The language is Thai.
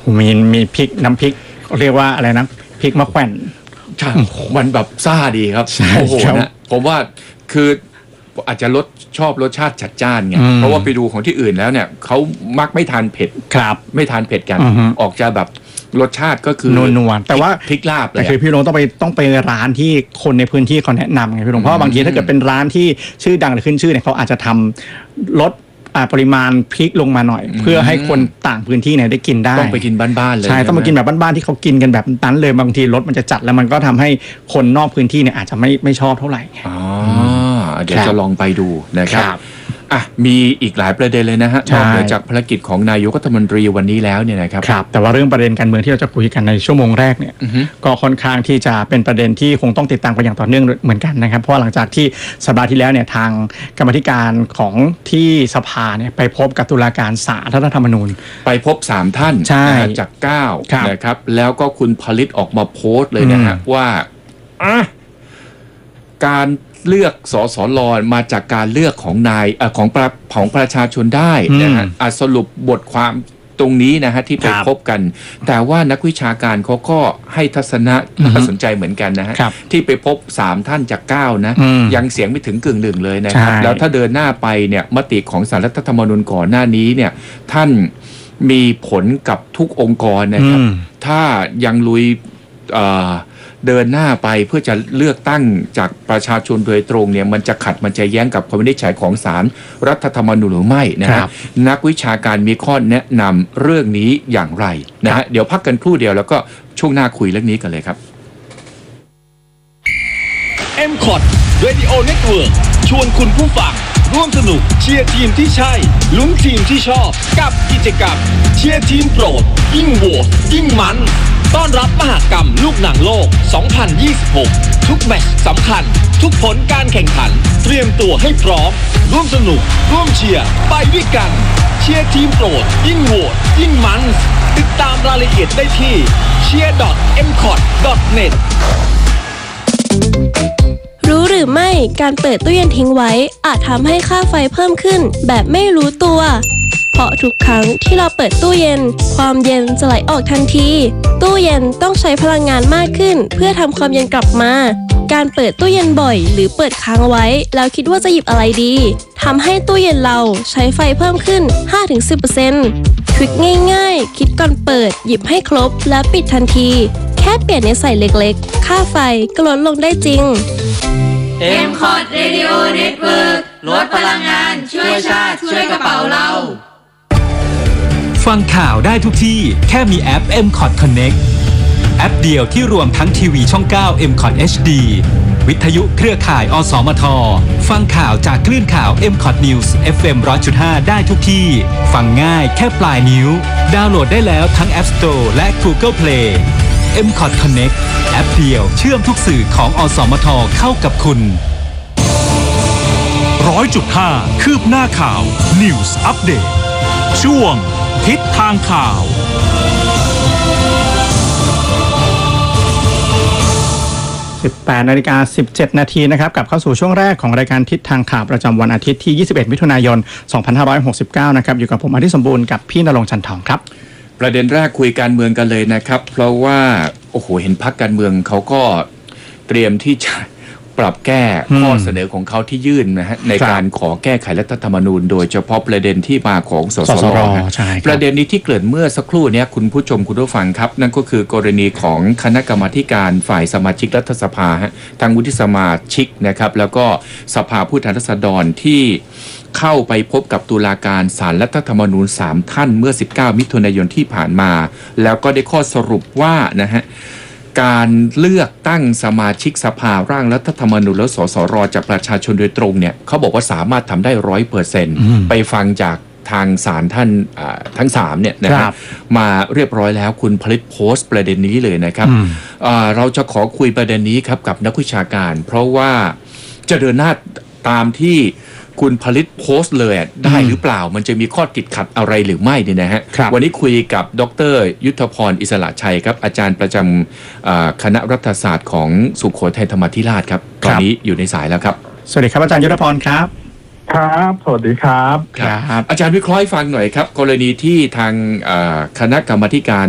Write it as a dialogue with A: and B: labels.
A: มีพริกน้ำพริกเรียกว่าอะไรนะพริกมะแขวน
B: ใช่มันแบบซ่าดีครับโอ้โหนะผมว่าคืออาจจะชอบรสชาติจัดจ้านไงเพราะว่าไปดูของที่อื่นแล้วเนี่ยเขามักไม่ทานเผ็ด
A: ครับ
B: ไม่ทานเผ็ดกันออกจะแบบรสชาติก็คือ
A: นัวแต่ว่า
B: พริกลาบเลย
A: แต่คือพี่ลงต้องไปร้านที่คนในพื้นที่เขาแนะนำไงพี่ลงเพราะบางทีถ้าเกิดเป็นร้านที่ชื่อดังหรือขึ้นชื่อเนี่ยเขาอาจจะทำลดปริมาณพริกลงมาหน่อยเพื่อให้คนต่างพื้นที่เนี่ยได้กินได้
B: ต้องไปกินบ้านๆเลย
A: ใช่ต้องมากินแบบบ้านๆที่เขากินกันแบบนั้นเลยบางทีรสมันจะจัดแล้วมันก็ทำให้คนนอกพื้นที่เนี่ยอาจจะไม่ชอบเท่าไหร่
B: เดี๋ยวจะลองไปดูนะครับมีอีกหลายประเด็นเลยนะฮะนอกจากภารกิจของนายกรัฐมนตรีวันนี้แล้วเนี่ยนะครับ
A: แต่ว่าเรื่องประเด็นการเมืองที่เราจะคุยกันในชั่วโมงแรกเนี่ยก็ค่อนข้างที่จะเป็นประเด็นที่คงต้องติดตามกันอย่างต่อเนื่องเหมือนกันนะครับเพราะหลังจากที่สัปดาห์ที่แล้วเนี่ยทางกรรมธิการของที่สภาเนี่ยไปพบกับตุลาการศาลรัฐธรรมนูญ
B: ไปพบ3ท่านจาก9นะครับแล้วก็คุณผลิตออกมาโพสต์เลยนะฮะว่าการเลือกสสรมาจากการเลือกของของประชาชนได้นะฮะสรุปบทความตรงนี้นะฮะที่ไปพบกันแต่ว่านักวิชาการเขาก็ให้ทัศนะน่าสนใจเหมือนกันนะฮะที่ไปพบ3ท่านจาก9นะยังเสียงไม่ถึง1/10เลยนะครับแล้วถ้าเดินหน้าไปเนี่ยมติของศาลรัฐธรรมนูญก่อนหน้านี้เนี่ยท่านมีผลกับทุกองค์กรนะครับถ้ายังลุยเดินหน้าไปเพื่อจะเลือกตั้งจากประชาชนโดยตรงเนี่ยมันจะแย้งกับคำวินิจฉัยของศาลรัฐธรรมนูญหรือไม่นะครับนักวิชาการมีข้อแนะนำเรื่องนี้อย่างไรนะฮะเดี๋ยวพักกันครู่เดียวแล้วก็ช่วงหน้าคุยเรื่องนี้กันเลยครับ
C: MCOT Radio Network ชวนคุณผู้ฟังร่วมสนุกเชียร์ทีมที่ใช่ลุ้นทีมที่ชอบกับกิจกรรมเชียร์ทีมโปรดยิ่งโหวตยิ่งมันต้อนรับมหกรรมลูกหนังโลก 2026 ทุกแมตช์สำคัญทุกผลการแข่งขันเตรียมตัวให้พร้อมร่วมสนุกร่วมเชียร์ไปด้วยกันเชียร์ทีมโปรดยิ่งโหวตยิ่งมันติดตามรายละเอียดได้ที่ cheer.mcot.net
D: รู้หรือไม่การเปิดตู้เย็นทิ้งไว้อาจทำให้ค่าไฟเพิ่มขึ้นแบบไม่รู้ตัวเพราะทุกครั้งที่เราเปิดตู้เย็นความเย็นจะไหลออกทันทีตู้เย็นต้องใช้พลังงานมากขึ้นเพื่อทำความเย็นกลับมาการเปิดตู้เย็นบ่อยหรือเปิดค้างไว้แล้วคิดว่าจะหยิบอะไรดีทำให้ตู้เย็นเราใช้ไฟเพิ่มขึ้น 5-10% ทริคง่ายๆคิดก่อนเปิดหยิบให้ครบและปิดทันทีแค่เปลี่ยนนิสัยเล็กๆค่าไฟก็ลดลงได้จริง
E: MCOT Radio Network ลดพลังงานช่วยชาติช่วยกระเป๋าเรา
F: ฟังข่าวได้ทุกที่แค่มีแอป MCOT Connect แอปเดียวที่รวมทั้งทีวีช่อง 9 MCOT HD วิทยุเครือข่ายอสมทฟังข่าวจากคลื่นข่าว MCOT News FM 100.5 ได้ทุกที่ฟังง่ายแค่ปลายนิ้วดาวน์โหลดได้แล้วทั้ง App Store และ Google Play MCOT Connect แอปเดียวเชื่อมทุกสื่อของอสมทเข้ากับคุณ
G: 100.5 คืบหน้าข่าว News Update ช่วงทิศทางข่าว
A: 18:17 นาทีนะครับกลับเข้าสู่ช่วงแรกของรายการทิศทางข่าวประจำวันอาทิตย์ที่21มิถุนายน2569นะครับอยู่กับผมอธิสมบูรณ์กับพี่ณรงค์ จันทองครับ
B: ประเด็นแรกคุยการเมืองกันเลยนะครับเพราะว่าโอ้โหเห็นพรรคการเมืองเขาก็เตรียมที่จะปรับแก้ข้อเสนอของเขาที่ยื่นนะฮะในการขอแก้ไขรัฐธรรมนูญโดยเฉพาะประเด็นที่มาของสสรประเด็นนี้ที่เกริ่นเมื่อสักครู่นี้คุณผู้ชมคุณผู้ฟังครับนั่นก็คือกรณีของคณะกรรมาการฝ่ายสมาชิกรัฐสภาทางวุฒิสมาชิกนะครับแล้วก็สภาผู้แทนราษฎรที่เข้าไปพบกับตุลาการศาลรัฐธรรมนูญ3ท่านเมื่อ19มิถุนายนที่ผ่านมาแล้วก็ได้ข้อสรุปว่านะฮะการเลือกตั้งสมาชิกสภาร่างรัฐธรรมนูญและสสรจากประชาชนโดยตรงเนี่ยเขาบอกว่าสามารถทำได้ 100% ไปฟังจากทางศาลท่านทั้ง3เนี่ยนะครับมาเรียบร้อยแล้วคุณผลิตโพสต์ประเด็นนี้เลยนะครับเราจะขอคุยประเด็นนี้ครับกับนักวิชาการเพราะว่าจะเดินหน้าตามที่คุณผลิตโพสต์เลยได้หรือเปล่ามันจะมีข้อติดขัดอะไรหรือไม่เนี่ยนะฮะวันนี้คุยกับดร.ยุทธพรอิสระชัยครับอาจารย์ประจำคณะรัฐศาสตร์ของสุโขทัยธรรมาธิราชครับตอนนี้อยู่ในสายแล้วครับ
A: สวัสดีครับอาจารย์ยุทธพรครับ
H: ครับสวัสดีครับ
B: อาจารย์วิเคราะห์ให้ฟังหน่อยครับกรณีที่ทางคณะกรรมาธิการ